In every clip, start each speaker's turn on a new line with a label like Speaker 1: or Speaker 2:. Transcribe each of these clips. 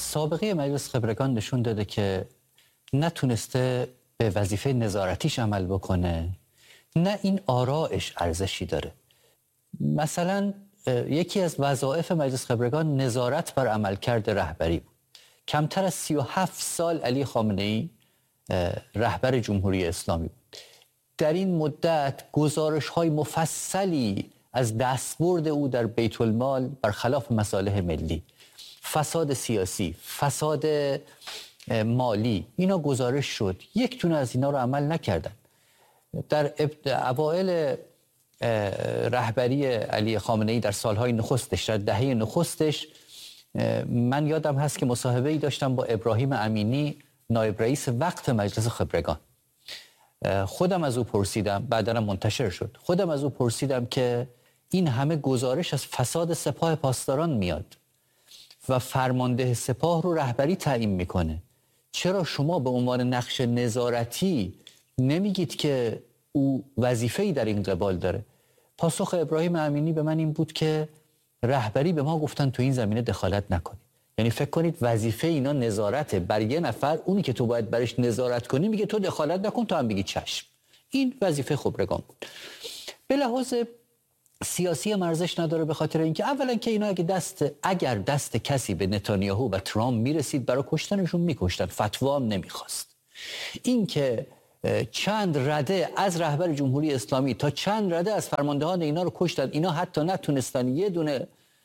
Speaker 1: سابقه مجلس خبرگان نشون داده که نتونسته به وظیفه نظارتیش عمل بکنه، نه این آرایش ارزشی داره. مثلا یکی از وظایف مجلس خبرگان نظارت بر عملکرد رهبری بود. کمتر از 37 سال علی خامنه‌ای رهبر جمهوری اسلامی بود. در این مدت گزارش‌های مفصلی از دستبرد او در بیت المال برخلاف مصالح ملی، فساد سیاسی، فساد مالی، اینا گزارش شد. یک تونه از اینا رو عمل نکردن. در اوایل رهبری علی خامنه‌ای در سالهای نخستش، در دهه نخستش، من یادم هست که مصاحبه‌ای داشتم با ابراهیم امینی، نایب رئیس وقت مجلس خبرگان. خودم از او پرسیدم، بعداً منتشر شد، خودم از او پرسیدم که این همه گزارش از فساد سپاه پاسداران میاد و فرمانده سپاه رو رهبری تعیین میکنه، چرا شما به عنوان نقش نظارتی نمیگید که او وظیفه‌ای در این قبال داره؟ پاسخ ابراهیم امینی به من این بود که رهبری به ما گفتن تو این زمینه دخالت نکنید. یعنی فکر کنید وظیفه اینا نظارته بر یه نفر، اونی که تو باید برش نظارت کنی میگه تو دخالت نکن، تو هم بگی چشم. این وظیفه خبرگان بود. به لحاظ سیاسی مرزش نداره، به خاطر اینکه اولا که اینا اگر دست کسی به نتانیاهو و ترامپ میرسید برای کشتنشون میکشتن، فتوا هم نمیخواست. این که چند رده از رهبر جمهوری اسلامی تا چند رده از فرماندهان اینا رو کشتن، اینا حتی نتونستن یه دونه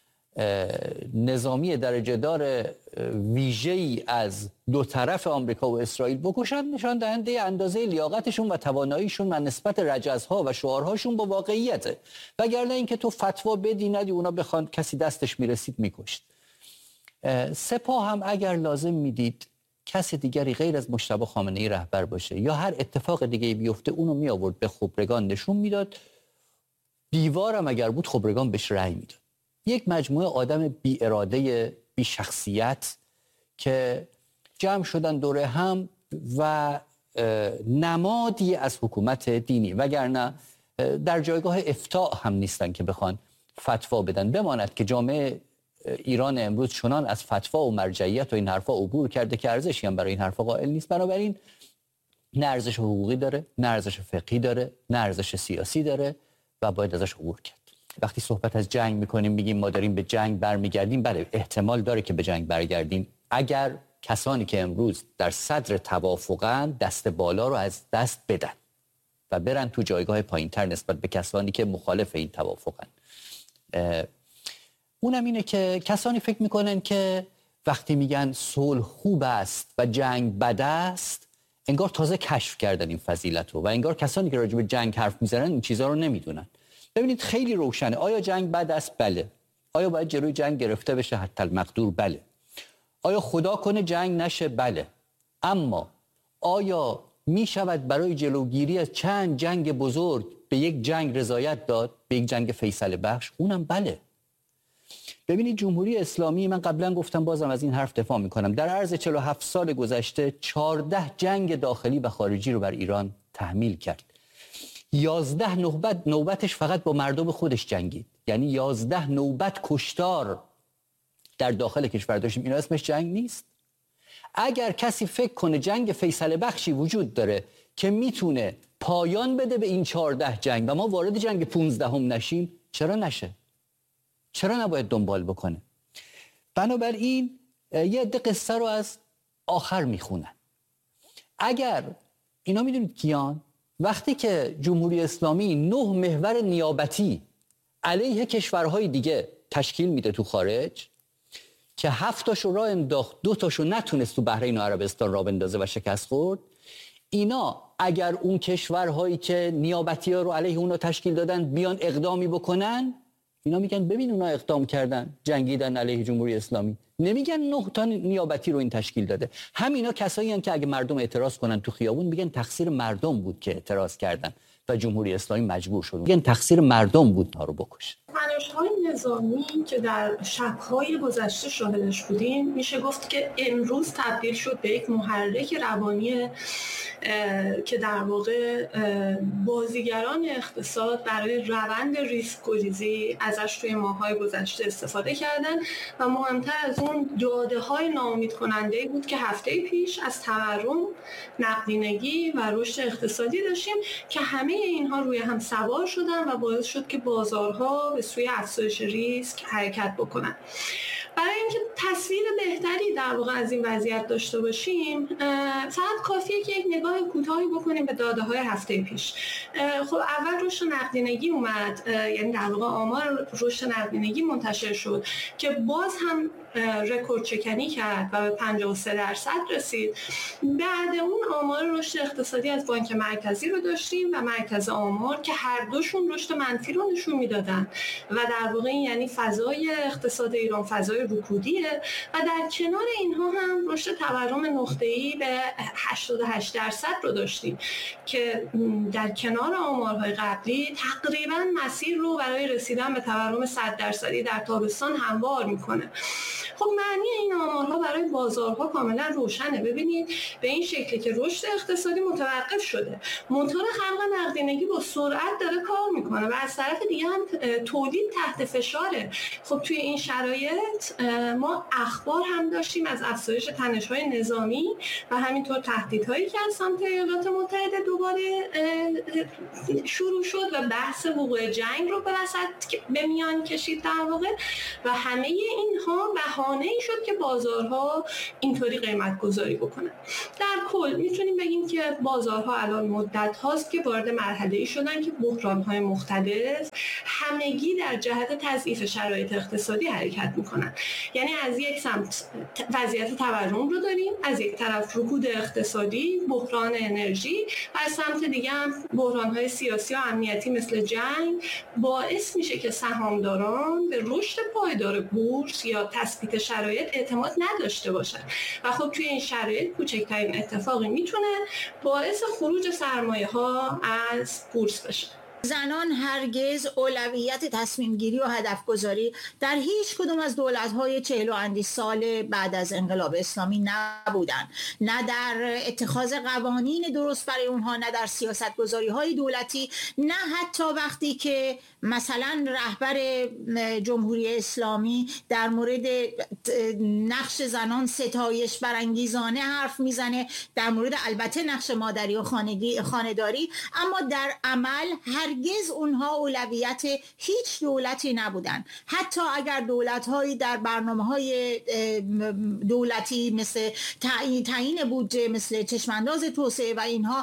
Speaker 1: نظامی درجه دار ویژه‌ای از دو طرف آمریکا و اسرائیل بکشن، نشان دهنده اندازه لیاقتشون و تواناییشون و نسبت رجزها و شعارهاشون با واقعیته. وگرنه اینکه تو فتوا بدی ندی اونا بخوان، کسی دستش میرسید میکشت. سپاه هم اگر لازم میدید کسی دیگری غیر از مجتبی خامنه‌ای رهبر باشه یا هر اتفاق دیگه بیفته، اونو می آورد به خبرگان نشون میداد. دیوارم اگر بود خبرگان بهش رأی میداد. یک مجموعه آدم بی اراده، بی شخصیت که جمع شدن دوره هم و نمادی از حکومت دینی، وگرنه در جایگاه افتاء هم نیستن که بخوان فتوا بدن. بماند که جامعه ایران امروز چنان از فتوا و مرجعیت و این حرفا عبور کرده که ارزشی هم برای این حرفا قائل نیست. بنابراین نه ارزش حقوقی داره، نه ارزش فقهی داره، نه ارزش سیاسی داره و باید ازش عبور کرد. وقتی صحبت از جنگ میکنیم میگیم ما داریم به جنگ برمیگردیم، بله احتمال داره که به جنگ برگردیم اگر کسانی که امروز در صدر توافقن دست بالا رو از دست بدن و برن تو جایگاه پایینتر نسبت به کسانی که مخالف این توافقن. اونم اینه که کسانی فکر میکنن که وقتی میگن صلح خوب است و جنگ بد است، انگار تازه کشف کردن این فضیلت رو و انگار کسانی که راجع به جنگ حرف میزنن این چیزها رو نمیدونن. ببینید خیلی روشنه. آیا جنگ بد است؟ بله. آیا باید جلوی جنگ گرفته بشه؟ حتی المقدور بله. آیا خدا کنه جنگ نشه؟ بله. اما آیا می شود برای جلوگیری از چند جنگ بزرگ به یک جنگ رضایت داد، به یک جنگ فیصله بخش؟ اونم بله. ببینید جمهوری اسلامی، من قبلا گفتم بازم از این حرف دفاع میکنم، در عرض 47 سال گذشته 14 جنگ داخلی و خارجی رو بر ایران تحمیل کرد. 11 نوبتش فقط با مردم خودش جنگید. یعنی 11 نوبت کشتار در داخل کشور داشتیم. اینا اسمش جنگ نیست؟ اگر کسی فکر کنه جنگ فیصله بخشی وجود داره که میتونه پایان بده به این 14 جنگ و ما وارد جنگ 15 هم نشیم، چرا نشه؟ چرا نباید دنبال بکنه؟ بنابراین یه عده قصه رو از آخر میخونن. اگر اینا میدونید کیان؟ وقتی که جمهوری اسلامی 9 محور نیابتی علیه کشورهای دیگه تشکیل میده تو خارج که 7 تاشو راه انداخت، 2 تاشو نتونست تو بحرین و عربستان راه بندازه و شکست خورد، اینا اگر اون کشورهایی که نیابتی‌ها رو علیه اونا تشکیل دادن بیان اقدامی بکنن، اینا میگن ببین اونا اقدام کردن، جنگیدن علیه جمهوری اسلامی. نمیگن 9 تا نیابتی رو این تشکیل داده. همینا کسایی هستن که اگه مردم اعتراض کنن تو خیابون میگن تقصیر مردم بود که اعتراض کردن و جمهوری اسلامی مجبور شد. میگن تقصیر مردم بود تا رو بکشه.
Speaker 2: تنش‌های نظامی که در شب‌های گذشته شاهدش بودیم، میشه گفت که امروز تبدیل شد به یک محرک روانی که در واقع بازیگران اقتصاد برای روند ریسک گریزی ازش توی ماه‌های گذشته استفاده کردن و مهمتر از اون داده‌های ناامید کننده بود که هفته پیش از تورم، نقدینگی و رشد اقتصادی داشتیم که همه اینها روی هم سوار شدن و باعث شد که بازارها به سوی افزایش ریسک حرکت بکنن. برای اینکه تصویر بهتری در واقع از این وضعیت داشته باشیم، فقط کافیه که یک نگاه کوتاهی بکنیم به داده‌های هفته پیش. خب اول رشد نقدینگی اومد، یعنی در واقع آمار رشد نقدینگی منتشر شد که باز هم رکورد شکنی کرد و به 53% رسید. بعد اون آمار رشد اقتصادی از بانک مرکزی رو داشتیم و مرکز آمار که هر دوشون رشد منفی رو نشون میدادن و در واقع این یعنی فضای اقتصاد ایران فضای رکودیه و در کنار اینها هم رشد تورم نقطه‌ای به 88% رو داشتیم که در کنار آمارهای قبلی تقریبا مسیر رو برای رسیدن به تورم 100% در تابستان هموار میکنه. خب معنی این آمارها برای بازارها کاملا روشنه. ببینید به این شکلی که رشد اقتصادی متوقف شده، موتور خلق نقدینگی با سرعت داره کار میکنه و از طرف دیگه هم تولید تحت فشاره. خب توی این شرایط ما اخبار هم داشتیم از افزایش تنش‌های نظامی و همینطور تهدیدهایی که از سمت ایالات متحده دوباره شروع شد و بحث وقوع جنگ رو به میان کشید در واقع و همه اینها بهانه‌ای شد که بازارها اینطوری قیمت گذاری بکنن. در کل میتونیم بگیم که بازارها الان مدت هاست که وارد مرحله‌ای شدن که بحران‌های مختلف همگی در جهت تضعیف شرایط اقتصادی حرکت میکنن. یعنی از یک سمت وضعیت تورم رو داریم، از یک طرف رکود اقتصادی، بحران انرژی و از سمت دیگه هم بحران‌های سیاسی و امنیتی مثل جنگ باعث میشه که سهامداران به رشد پایدار بورس یا تثبیت شرایط اعتماد نداشته باشن و خب توی این شرایط کوچکترین اتفاقی میتونه باعث خروج سرمایه‌ها از بورس بشه.
Speaker 3: زنان هرگز اولویت تصمیم گیری و هدف گذاری در هیچ کدوم از دولت‌های 40 و اندی سال بعد از انقلاب اسلامی نبودند، نه در اتخاذ قوانین درست برای اونها، نه در سیاست گذاری‌های دولتی، نه حتی وقتی که مثلا رهبر جمهوری اسلامی در مورد نقش زنان ستایش برانگیزانه حرف میزنه، در مورد البته نقش مادری و خانه‌داری، اما در عمل هرگز اونها اولویت هیچ دولتی نبودن. حتی اگر دولت‌هایی در برنامه‌های دولتی مثل تعیین بودجه، مثل چشمانداز توسعه و اینها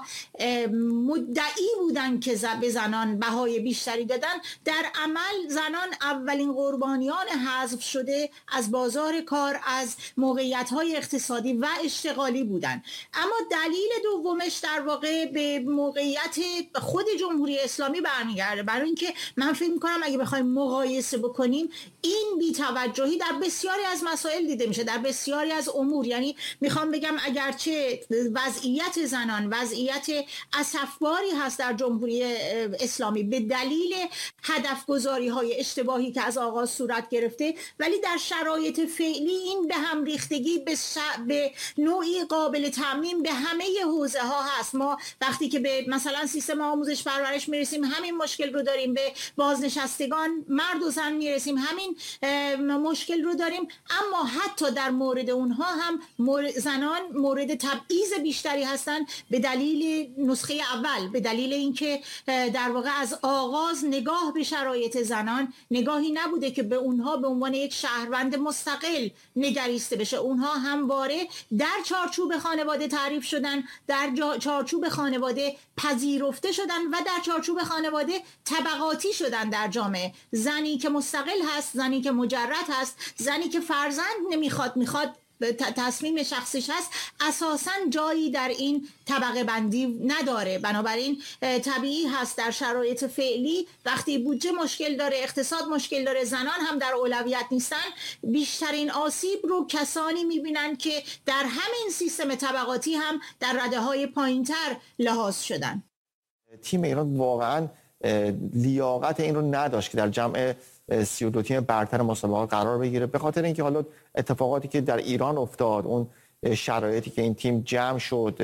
Speaker 3: مدعی بودن که به زنان بهای بیشتری دادن، در عمل زنان اولین قربانیان حذف شده از بازار کار، از موقعیت‌های اقتصادی و اشتغالی بودن. اما دلیل دومش در واقع به موقعیت خود جمهوری اسلامی برمیگرده، برای اینکه من فکر می‌کنم اگه بخوایم مقایسه بکنیم این بی‌توجهی در بسیاری از مسائل دیده میشه، در بسیاری از امور. یعنی میخوام بگم اگرچه وضعیت زنان وضعیت اسفباری هست در جمهوری اسلامی به دلیل هدف گذاری های اشتباهی که از آغاز صورت گرفته، ولی در شرایط فعلی این به هم ریختگی به نوعی قابل تعمیم به همه حوزه ها هست. ما وقتی که به مثلا سیستم آموزش پرورش میرسیم همین مشکل رو داریم، به بازنشستگان مرد و زن میرسیم همین مشکل رو داریم. اما حتی در مورد اونها هم زنان مورد تبعیض بیشتری هستند به دلیل نسخه اول، به دلیل اینکه در واقع از آغاز نگاه به شرایط زنان نگاهی نبوده که به اونها به عنوان یک شهروند مستقل نگریسته بشه. اونها همواره در چارچوب خانواده تعریف شدن، در چارچوب خانواده پذیرفته شدن و در چارچوب خانواده طبقاتی شدن در جامعه. زنی که مستقل هست، زنی که مجرد هست، زنی که فرزند میخواد تصمیم شخصیش هست، اساساً جایی در این طبقه بندی نداره. بنابراین طبیعی هست در شرایط فعلی وقتی بودجه مشکل داره، اقتصاد مشکل داره، زنان هم در اولویت نیستن، بیشترین آسیب رو کسانی میبینن که در همین سیستم طبقاتی هم در رده‌های پایین‌تر لحاظ شدن.
Speaker 4: تیم ایران واقعاً لیاقت این رو نداشت که در جمع 32 تیم برتر مسابقات قرار بگیره، به خاطر اینکه حالا اتفاقاتی که در ایران افتاد، اون شرایطی که این تیم جمع شد،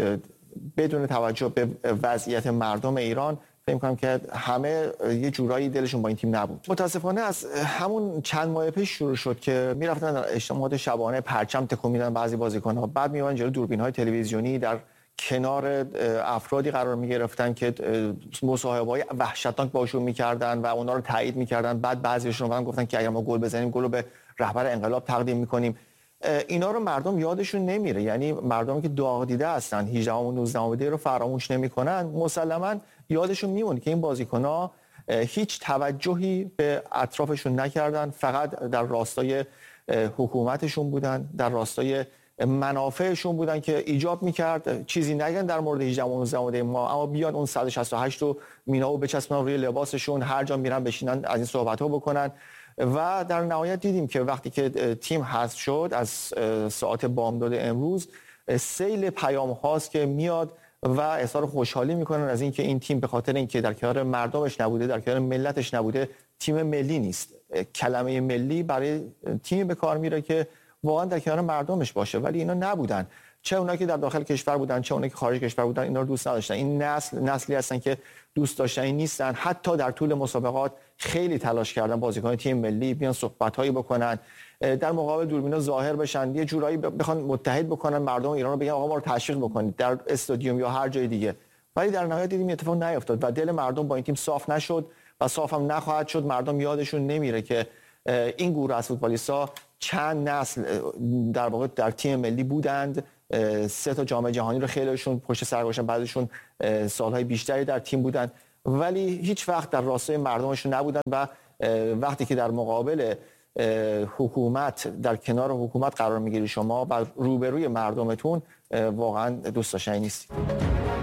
Speaker 4: بدون توجه به وضعیت مردم ایران فکر می‌کنم که همه یه جورایی دلشون با این تیم نبود. متاسفانه از همون چند ماه پیش شروع شد که میرفتن در اجتماعات شبانه پرچم تکون میدن بعضی بازیکن‌ها، بعد میومدن جلوی دوربین‌های تلویزیونی در کنار افرادی قرار می‌گرفتن که مصاحبه‌های وحشتناک باشون می‌کردن و اونا رو تایید می‌کردن. بعد بعضی‌هاشون اومدن گفتن که اگر ما گل بزنیم گل رو به رهبر انقلاب تقدیم می‌کنیم. اینا رو مردم یادشون نمیره، یعنی مردمی که داغ دیده هستن 18 و 19 دی رو فراموش نمی‌کنن، مسلماً یادشون میمونه که این بازیکن‌ها هیچ توجهی به اطرافشون نکردن، فقط در راستای حکومتشون بودن، در راستای منافعشون بودن که ایجاب میکرد چیزی نگن در مورد 18 و 19 دی ما، اما بیان اون 168 رو مینا و بچسبونن روی لباسشون، هر جا میرن بشینن از این صحبت‌ها بکنن. و در نهایت دیدیم که وقتی که تیم حذف شد از ساعت بامداد امروز، سیل پیام هاست که میاد و اظهار خوشحالی میکنن از اینکه این تیم به خاطر اینکه در کنار مردمش نبوده، در کنار ملتش نبوده، تیم ملی نیست. کلمه ملی برای تیم به کار میره که واقعا در کنار مردمش باشه، ولی اینا نبودن. چه اونایی که در داخل کشور بودن، چه اونایی که خارج کشور بودن، اینا رو دوست نداشتن. این نسلی هستن که دوست داشتنی نیستن. حتی در طول مسابقات خیلی تلاش کردن بازیکن تیم ملی بیان صحبت‌هایی بکنن، در مقابل دوربینا ظاهر بشن، یه جورایی بخوان متحد بکنن مردم ایران رو، بگن آقا ما رو تشویق بکنید در استادیوم یا هر جای دیگه. ولی در نهایت دیدیم اتفاق نیفتاد و دل مردم با این تیم صاف نشد و صاف هم نخواهد شد. مردم یادشون نمیره که این گروه از فوتبالیست‌ها چند نسل در واقع در تیم ملی بودند. 3 تا جام جهانی رو خیلیشون پشت سر گذاشتن، بعضیشون سالهای بیشتری در تیم بودند، ولی هیچ وقت در راستای مردمشون نبودن و وقتی که در مقابل حکومت، در کنار حکومت قرار میگیری شما و روبروی مردمتون، واقعا دوست داشتنی نیست.